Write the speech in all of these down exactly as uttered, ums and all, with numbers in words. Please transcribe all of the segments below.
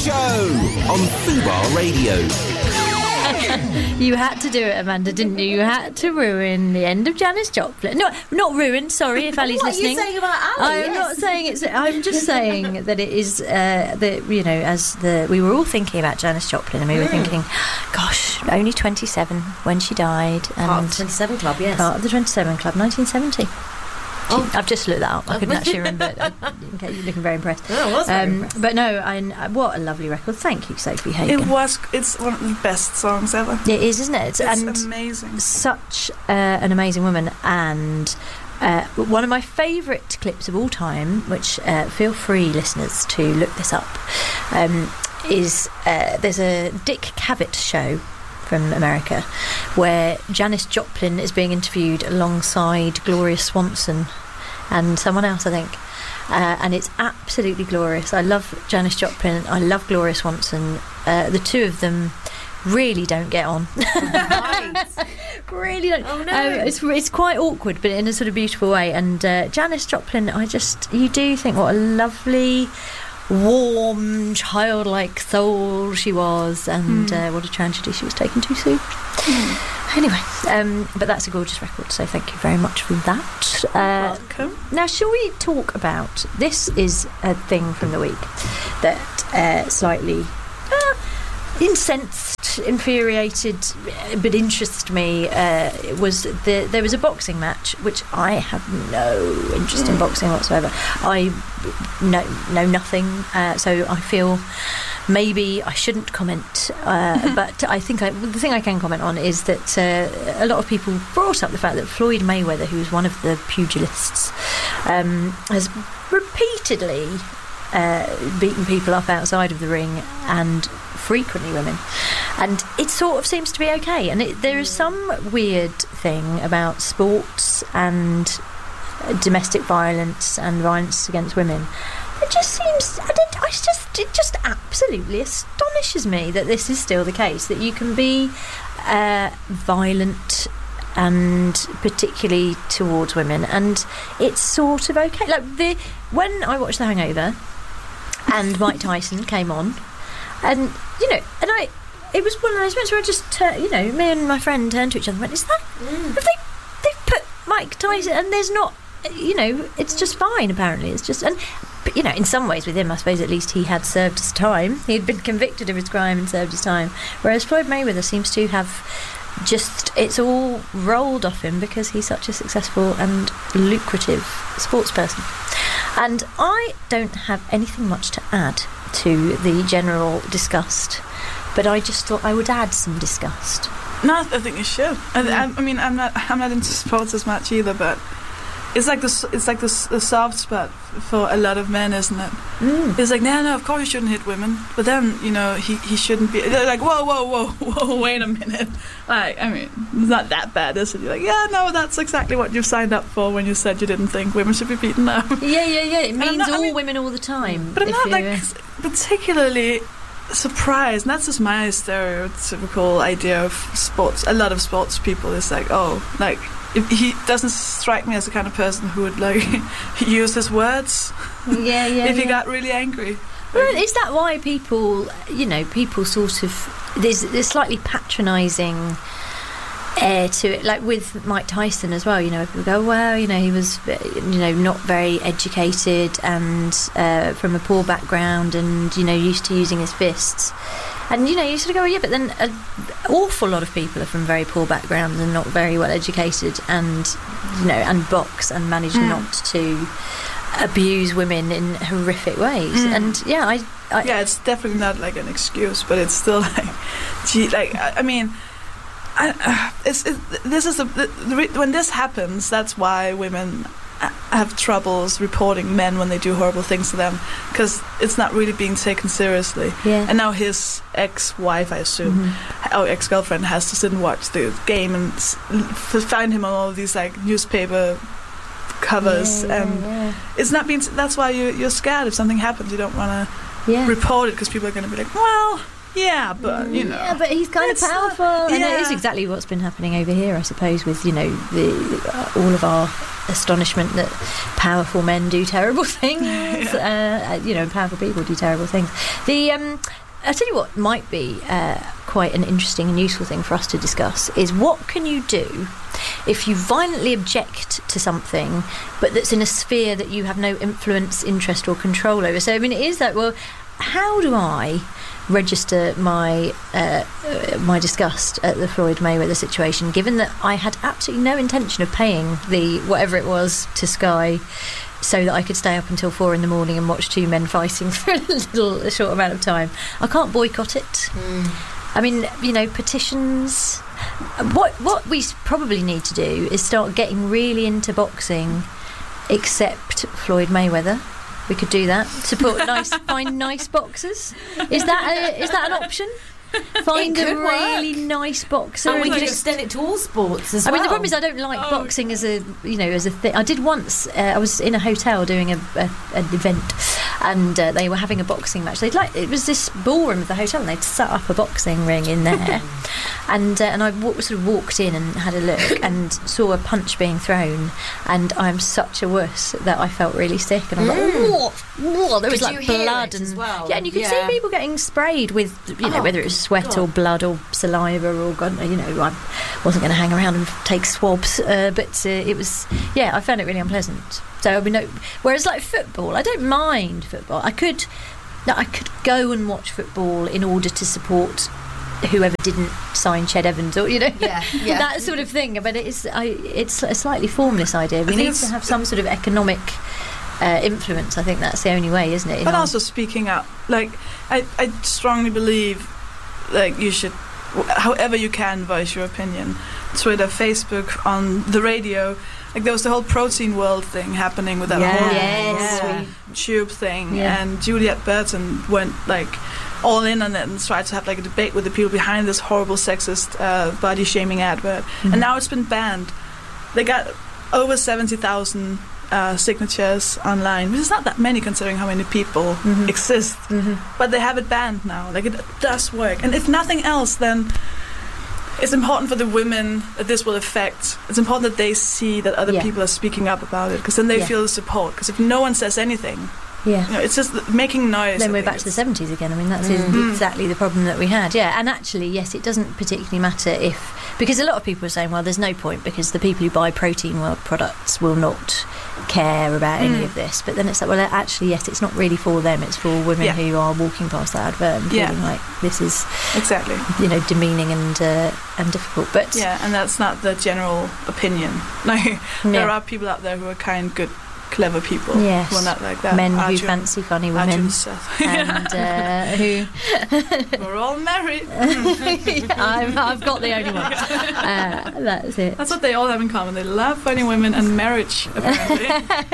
Show on Fubar Radio. You had to do it, Amanda, didn't you? You had to ruin the end of Janis Joplin. No, not ruined, sorry if Ali's what listening. What are you saying about Ali? I'm yes. not saying it's... I'm just saying that it is... Uh, that, you know, as the... We were all thinking about Janis Joplin and we were Mm. thinking, gosh, only twenty-seven when she died. And Part of the twenty-seven Club, yes. Part of the twenty-seven Club, nineteen seventy. Oh. I've just looked that up. I couldn't actually remember it. Okay, you're looking very impressed. Oh, I was very um, impressed. But no, I, what a lovely record. Thank you, Sophie Hagen. It was. It's one of the best songs ever. It is, isn't it? It's and amazing. Such uh, an amazing woman, and uh, one of my favourite clips of all time, which uh, feel free, listeners, to look this up, um, is uh, there's a Dick Cavett show from America where Janis Joplin is being interviewed alongside Gloria Swanson and someone else, I think. Uh, and it's absolutely glorious. I love Janis Joplin, I love Gloria Swanson. Uh, the two of them really don't get on. Right. Really don't. Oh, no. Uh, it's, it's quite awkward, but in a sort of beautiful way. And uh, Janis Joplin, I just, you do think what a lovely, warm, childlike soul she was, and Mm. uh, what a tragedy she was taken too soon. Mm. Anyway, um, but that's a gorgeous record, so thank you very much for that. Uh, Welcome. now, shall we talk about, this is a thing from the week that uh, slightly uh, incensed, infuriated, but interested me. Uh, it was the there was a boxing match, which I have no interest in boxing whatsoever. I know, know nothing, uh, so I feel maybe I shouldn't comment, uh, but I think I, the thing I can comment on is that uh, a lot of people brought up the fact that Floyd Mayweather, who is one of the pugilists, um, has repeatedly uh, beaten people up outside of the ring, and frequently women, and it sort of seems to be okay. And it, there is some weird thing about sports and domestic violence and violence against women. It just seems, I don't, I just, it just absolutely astonishes me that this is still the case, that you can be uh, violent and particularly towards women, and it's sort of okay. Like the when I watched The Hangover and Mike Tyson came on, and you know, and I, it was one of those moments where I just, tur- you know, me and my friend turned to each other and went, "Is that? Mm. Have they? They've put Mike Tyson, and there's not, you know, it's just fine. Apparently, it's just and." But, you know, in some ways with him, I suppose at least he had served his time. He had been convicted of his crime and served his time. Whereas Floyd Mayweather seems to have just, it's all rolled off him because he's such a successful and lucrative sports person. And I don't have anything much to add to the general disgust, but I just thought I would add some disgust. No, I think you should. I, I, I mean, I'm not. I'm not into sports as much either, but it's like this. It's like this the soft spot for a lot of men, isn't it? Mm. It's like, no, no, of course you shouldn't hit women, but then you know he, he shouldn't be. They're like, whoa, whoa, whoa, whoa, wait a minute. Like, I mean, it's not that bad, is it? You're like, yeah, no, that's exactly what you signed up for when you said you didn't think women should be beaten up. Yeah, yeah, yeah. It And I'm means not- I all mean- women all the time. But I'm if not you- like particularly surprised. And that's just my stereotypical idea of sports. A lot of sports people is like, oh, like if he doesn't strike me as the kind of person who would like use his words yeah, yeah. if he yeah. got really angry. Well, is that why people, you know, people sort of, there's, there's slightly patronising air to it, like with Mike Tyson as well, you know, people go, well, you know, he was, you know, not very educated and uh, from a poor background and, you know, used to using his fists. And, you know, you sort of go, well, yeah, but then an awful lot of people are from very poor backgrounds and not very well educated and, you know, and box and manage Mm. not to abuse women in horrific ways. Mm. And, yeah, I... I Yeah, it's definitely not like an excuse, but it's still like, gee, like I, I mean, I, uh, it's it, this is the, the, the re- when this happens, that's why women uh, have troubles reporting men when they do horrible things to them, because it's not really being taken seriously. Yeah. And now his ex-wife, I assume, Mhm. or ex-girlfriend, has to sit and watch the game and s- f- find him on all of these like newspaper covers, Yeah, yeah, and yeah. it's not being. That's why you, you're scared if something happens. You don't want to Yeah. report it because people are going to be like, well, yeah, but you know. Yeah, but he's kind of It's not- powerful, and it is yeah. exactly what's been happening over here, I suppose, with, you know, the uh, all of our astonishment that powerful men do terrible things. yeah. uh, you know, powerful people do terrible things. The um, I'll tell you what might be uh, quite an interesting and useful thing for us to discuss is what can you do if you violently object to something, but that's in a sphere that you have no influence, interest, or control over. So, I mean, it is that, well, how do I register my uh, uh, my disgust at the Floyd Mayweather situation, given that I had absolutely no intention of paying the whatever it was to Sky so that I could stay up until four in the morning and watch two men fighting for a little a short amount of time. I can't boycott it. Mm. I mean, you know, petitions. What what we probably need to do is start getting really into boxing, except Floyd Mayweather. We could do that. Support nice, find nice boxers. Is that a, is that an option? Find a really work. nice boxer. And we and could just extend it to all sports as I well. mean, the problem is I don't like oh. boxing as a you know as a thing. I did once. Uh, I was in a hotel doing a, a an event, and uh, they were having a boxing match. They'd like it was this ballroom of the hotel, and they'd set up a boxing ring in there. and uh, and I w- sort of walked in and had a look and saw a punch being thrown, and I'm such a wuss that I felt really sick, and I was mm. like, whoa, whoa. There was Could like you hear blood it and as well? yeah, and you could Yeah. see people getting sprayed with you know Oh, whether it was sweat God. or blood or saliva or God, you know I wasn't going to hang around and take swabs, uh, but uh, it was yeah I found it really unpleasant. So I mean, no, whereas like football, I don't mind football. I could no, I could go and watch football in order to support whoever didn't sign Ched Evans or you know Yeah, yeah. that sort of thing. But it is I, it's a slightly formless idea. We think need it's- to have some sort of economic uh, influence. I think that's the only way, isn't it? in But our- also speaking up, like I, I strongly believe, like you should, however you can, voice your opinion. Twitter, Facebook, on the radio. Like there was the whole protein world thing happening with that Yeah. whole Yes, uh, tube thing, Yeah. and Juliet Burton went like all in on it and tried to have like a debate with the people behind this horrible sexist uh, body shaming advert. Mm-hmm. And now it's been banned. They got over seventy thousand uh, signatures online, which is not that many considering how many people Mhm. exist. Mhm. But they have it banned now. Like it does work. And if nothing else, then it's important for the women that this will affect. It's important that they see that other Yeah. people are speaking up about it, because then they Yeah. feel the support. Because if no one says anything, yeah. you know, it's just making noise. Then I we're think back to the it's- seventies again. I mean, that's Mm. exactly the problem that we had. Yeah, and actually, yes, it doesn't particularly matter if... Because a lot of people are saying, well, there's no point because the people who buy Protein World products will not care about any Mm. of this. But then it's like, well, actually, yes, it's not really for them. It's for women Yeah. who are walking past that advert and Yeah. feeling like this is, Exactly. you know, demeaning and uh, and difficult. But Yeah, and that's not the general opinion. Like yeah, there are people out there who are kind, good, clever people Yes. who are not like that. men who Arjun- fancy funny women Arjun Seth. and uh, who... We're all married. I've, I've got the only one. Uh, that's it. That's what they all have in common. They love funny women and marriage, apparently.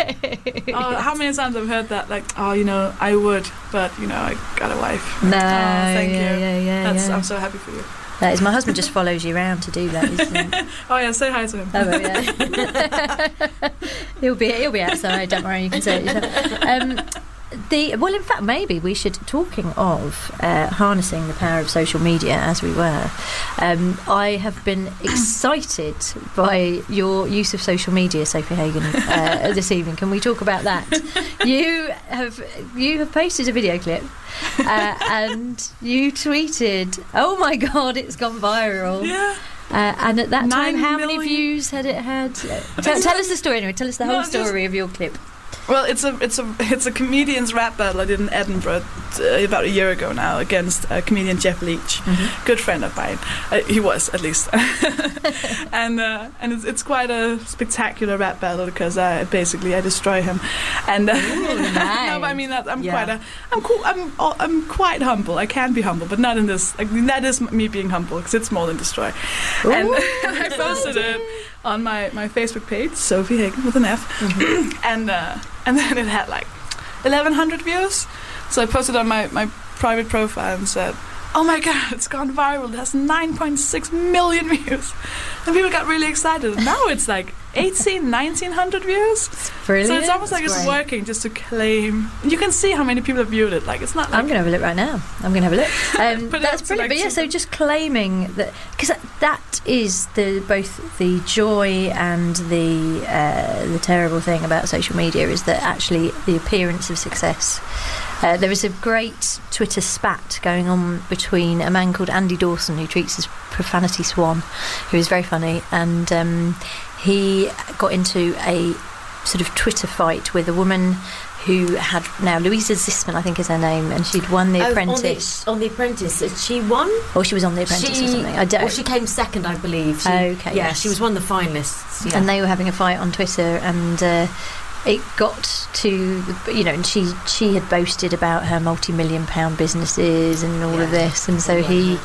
Oh, how many times I've heard that? Like, oh, you know, I would, but, you know, I got a wife. No, Oh, thank yeah, you. yeah, yeah, That's, yeah. I'm so happy for you. That is, my husband just follows you around to do that. He's, um, Oh, yeah, say hi to him. oh, well, yeah. he'll be he'll be outside. Don't worry, you can say it yourself. Um, the well, in fact, maybe we should. Talking of uh, harnessing the power of social media, as we were, um, I have been excited by your use of social media, Sophie Hagen, uh, this evening. Can we talk about that? You have you have posted a video clip. Uh, and you tweeted, "Oh my God, it's gone viral!" Yeah. Uh, and at that time, Nine how many million. views had it had? Tell, tell us the story anyway. Tell us the No, whole just- story of your clip. Well, it's a it's a it's a comedian's rap battle I did in Edinburgh uh, about a year ago now against uh, comedian Jeff Leach, Mm-hmm. good friend of mine. Uh, he was at least, and uh, and it's, it's quite a spectacular rap battle because I basically I destroy him, and uh, no, but I mean that I'm Yeah. quite a I'm cool I'm uh, I'm quite humble. I can be humble, but not in this. Like, that is me being humble because it's more than destroy. And Ooh. I posted it on my, my Facebook page, Sophie Hagen with an F, Mm-hmm. and uh, and then it had like eleven hundred views. So I posted on my, my private profile and said, "Oh my God, it's gone viral! It has nine point six million views," and people got really excited. And now it's like eighteen, nineteen hundred views. Brilliant. So it's almost like That's it's great. working just to claim. You can see how many people have viewed it. Like it's not like I'm going to have a look right now. I'm going to have a look. Um, Put it that's up to, brilliant. like, But yeah, two- so just claiming that, because that, that is the both the joy and the uh, the terrible thing about social media is that actually the appearance of success. Uh, there is a great Twitter spat going on between a man called Andy Dawson, who treats as Profanity Swan, who is very funny, and um, he got into a sort of Twitter fight with a woman who had, now Louisa Zisman I think is her name, and she'd won The Oh, Apprentice. On the, on the Apprentice, she won. Or she was on The Apprentice she, or something. I don't. Well, she came second, I believe. She, Okay, Yeah, yes. she was one of the finalists. Yeah. And they were having a fight on Twitter, and uh, it got to, you know, and she she had boasted about her multi-million pound businesses and all of Yeah. this, and so he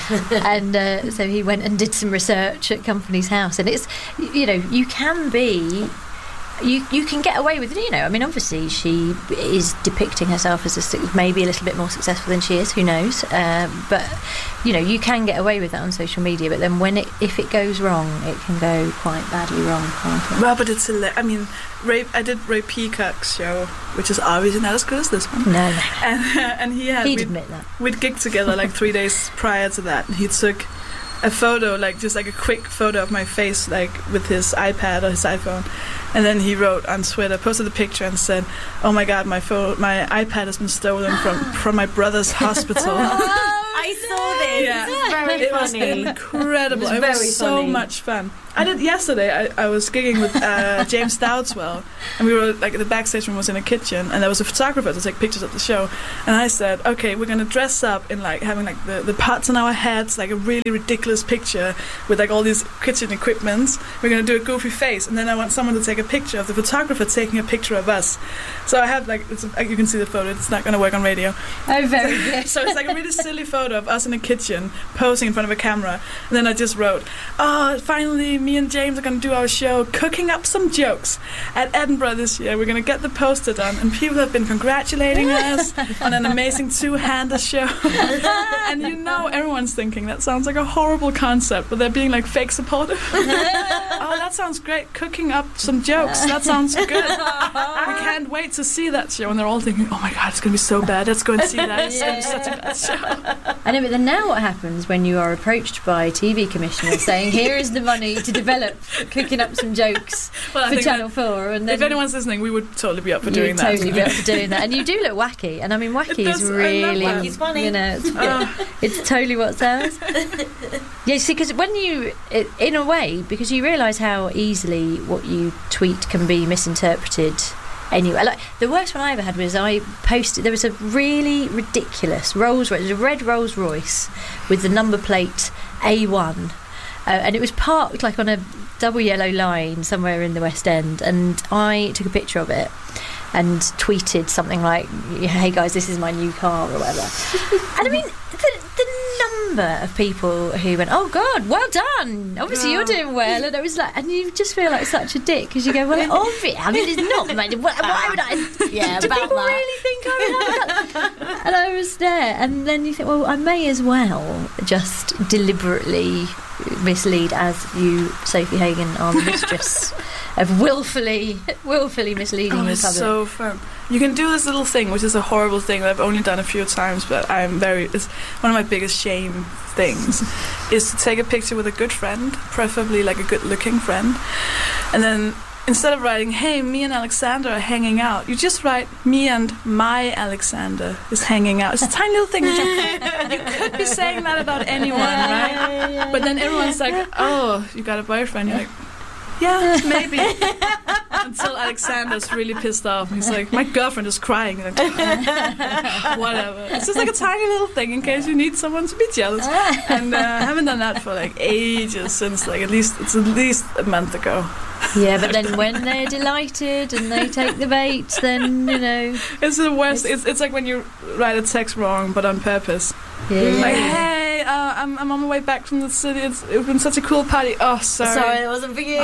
and uh, so he went and did some research at Company's House, and it's, you know, you can be. You you can get away with it, you know. I mean, obviously she is depicting herself as a, su- maybe a little bit more successful than she is. Who knows? Um, but you know, you can get away with that on social media. But then when it if it goes wrong, it can go quite badly wrong, can't it? Well, but it's hila- I mean, Ray, I did Ray Peacock's show, which is obviously not as good as this one. No, no. And and he had He'd we'd, admit that. we'd gigged together like three days prior to that, and he took a photo, like just like a quick photo of my face, like with his iPad or his iPhone, and then he wrote on Twitter, posted a picture and said, "Oh my God, my phone, my iPad has been stolen from from my brother's hospital." I saw this. Yeah. This is very It was funny. incredible. It It was was, very so funny. much fun. I did yesterday. I, I was gigging with uh, James Dowdswell, and we were like the backstage room was in a kitchen, and there was a photographer to take pictures of the show. And I said, "Okay, we're gonna dress up in like having like the, the pots on our heads, like a really ridiculous picture with like all these kitchen equipments. We're gonna do a goofy face, and then I want someone to take a picture of the photographer taking a picture of us." So I have like it's a, you can see the photo. It's not gonna work on radio. Oh, very good. So it's like a really silly photo of us in a kitchen posing in front of a camera, and then I just wrote, "Oh, finally, me and James are going to do our show, cooking up some jokes at Edinburgh this year. We're going to get the poster done, and people have been congratulating us on an amazing two-hander show." And you know, everyone's thinking that sounds like a horrible concept, but they're being like fake supportive. "Oh, that sounds great, cooking up some jokes. That sounds good. We can't wait to see that show." And they're all thinking, "Oh my God, it's going to be so bad. Let's go and see that. It's going to be such a bad show." I know, but then now what happens when you are approached by T V commissioners saying, "Here is the money to develop cooking up some jokes Well, I for think Channel that four," and then if anyone's listening, we would totally be up for you'd doing that. totally be up for doing that, and you do look wacky. And I mean, wacky It is does- I love really, Wacky's funny. you know, it's, Uh, it's totally what sells. Yeah, see, because when you, it, in a way, because you realise how easily what you tweet can be misinterpreted. Anyway, like the worst one I ever had was I posted. There was a really ridiculous Rolls Royce, it was a red Rolls Royce with the number plate A one, uh, and it was parked like on a double yellow line somewhere in the West End. And I took a picture of it and tweeted something like, "Hey guys, this is my new car," or whatever. And I mean, the, the number of people who went, "Oh God, well done! Obviously you're doing well," and it was like, and you just feel like such a dick because you go, "Well, obviously, I mean, it's not. Why, why would I? Yeah, Do about people that. really think I'm like that?" And I was there, and then you think, well, I may as well just deliberately mislead, as you, Sophie Hagen, are the mistress of willfully, willfully misleading Oh, the it's public. so fun. You can do this little thing, which is a horrible thing that I've only done a few times, but I'm very. It's one of my biggest shame things, is to take a picture with a good friend, preferably like a good-looking friend, and then instead of writing, "Hey, me and Alexander are hanging out," you just write, "Me and my Alexander is hanging out." It's a tiny little thing. Which you, you could be saying that about anyone, right? But then everyone's like, "Oh, you got a boyfriend?" You're like, "Yeah, maybe." Until Alexander's really pissed off. He's like, "My girlfriend is crying." Like, whatever. It's just like a tiny little thing in case you need someone to be jealous. And uh, I haven't done that for like ages, since like at least it's at least a month ago. Yeah, but then when they're delighted and they take the bait, then, you know. It's the worst. It's it's like when you write a text wrong, but on purpose. Yeah. Like, "Hey, hi, uh, I'm I'm on my way back from the city. It's, it's been such a cool party. Oh, sorry. Sorry, it wasn't for you.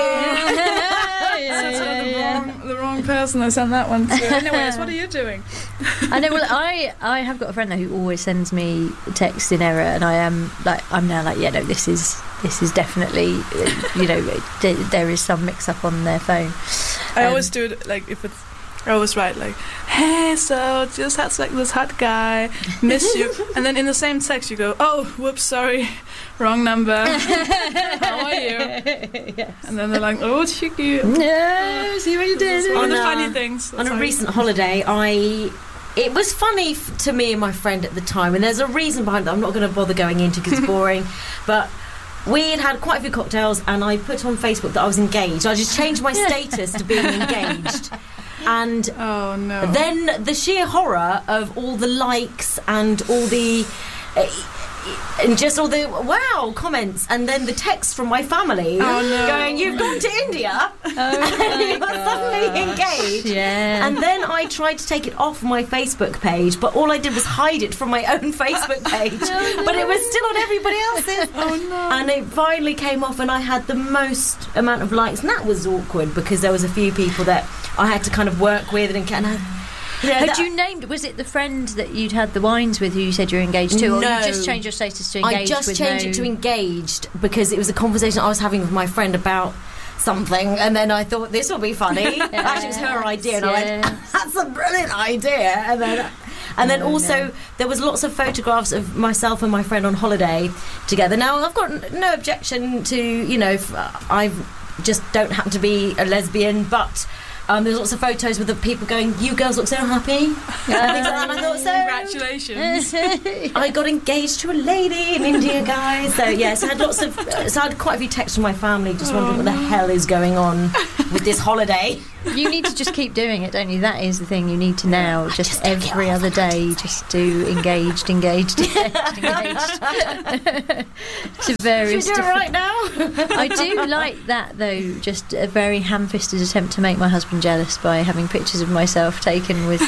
That's the, wrong, the wrong person I sent that one to. Anyways, what are you doing? I know. Well, I I have got a friend though who always sends me texts in error, and I am like I'm now like yeah no this is this is definitely uh, you know d- there is some mix up on their phone. I Um, always do it like if it's. I always write like, "Hey, so just had like this hot guy, miss you," and then in the same text you go, "Oh, whoops, sorry, wrong number. How are you?" Yes. And then they're like, "Oh, cheeky." No, see what you did. All the On, funny uh, things. On a Sorry. recent holiday, I it was funny f- to me and my friend at the time, and there's a reason behind it. I'm not going to bother going into because it's boring, but. We had had quite a few cocktails, and I put on Facebook that I was engaged. I just changed my status to being engaged. And Oh no. then the sheer horror of all the likes and all the uh, and just all the wow comments, and then the text from my family Oh, no. going, "You've gone to India Oh and you're suddenly engaged." Yeah. And then I tried to take it off my Facebook page, but all I did was hide it from my own Facebook page. But it was still on everybody else's. Oh no. And it finally came off, and I had the most amount of likes, and that was awkward because there was a few people that I had to kind of work with, and, and I, you know, Had that- you named? Was it the friend that you'd had the wines with who you said you're engaged to, or No. you just changed your status to engaged? I just with changed no... it to engaged because it was a conversation I was having with my friend about something, and then I thought this will be funny. Actually, it was her idea, and I went, Yes. "That's a brilliant idea." And then, and then Oh, also no. there was lots of photographs of myself and my friend on holiday together. Now I've got n- no objection to, you know, if I just don't happen to be a lesbian, but. Um, there's lots of photos with the people going, "You girls look so happy," and things like that. And I thought, so Congratulations. I got engaged to a lady in India, guys. So yes, I had lots of. So I had quite a few texts from my family, just wondering what the hell is going on with this holiday. You need to just keep doing it, don't you? That is the thing you need to now. Just, just took it every off. other day, just do engaged, engaged, engaged, engaged. to Should we various do it different. right now? I do like that though. Just a very ham-fisted attempt to make my husband jealous by having pictures of myself taken with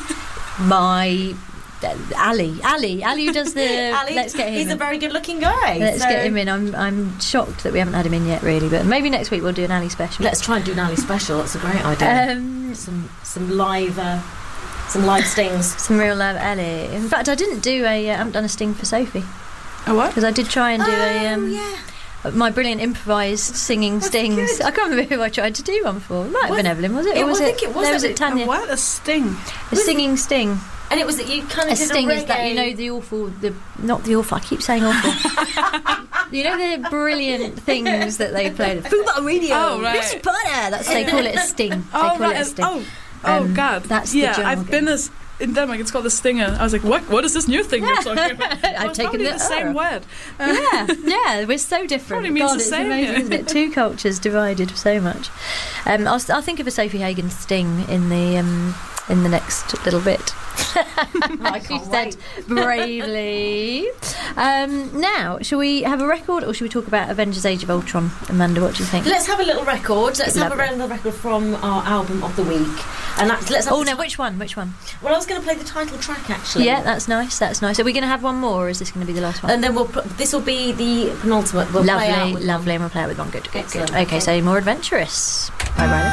my uh, Ali. Ali. Ali who does the. Ali, let's get him. he's in. a very good-looking guy. Let's so get him in. I'm I'm shocked that we haven't had him in yet, really. But maybe next week we'll do an Ali special. Let's try and do an Ali special. That's a great idea. Um, some some live uh, some live stings. some real love Ali. In fact, I didn't do a. Uh, I haven't done a sting for Sophie A what? because I did try and do a. Um, Oh, yeah. My brilliant improvised singing That's stings. good. I can't remember who I tried to do one for. It might have Was- been Evelyn, was it? Yeah, Or was well, I it? think it was no, was it Evelyn. Tanya? A what? A sting? A singing sting. And it was that you kind A of did sting a is that, you know, the awful, the not the awful. I keep saying awful. You know the brilliant things that they played. Football radio. Oh, right. Richard Potter. That's they call it a sting. They Oh, call right. it a sting. Oh, oh Um, God. that's the yeah. jargon. I've been as in Denmark. It's called a stinger. I was like, what? What is this new thing you're talking about? I've It's taken probably the the same uh. word. Uh, Yeah, yeah, we're so different. Probably means God, the it's same, amazing, yeah. isn't it? Two cultures divided so much. Um, I'll, I'll think of a Sophie Hagen sting in the um, in the next little bit. Like you said, bravely. Um, now, shall we have a record, or should we talk about Avengers: Age of Ultron? Amanda, what do you think? Let's have a little record. Let's have a Lovely. little record from our album of the week. And that's, let's have Oh the no, ti- which one? Which one? Well, I was going to play the title track actually. Yeah, that's nice. That's nice. Are we going to have one more, or is this going to be the last one? And then we'll put, this will be the penultimate. We'll play out lovely, with lovely. And we'll play it with one. Good, good, good. Excellent. Okay, Okay. so more adventurous. Bye, Riley.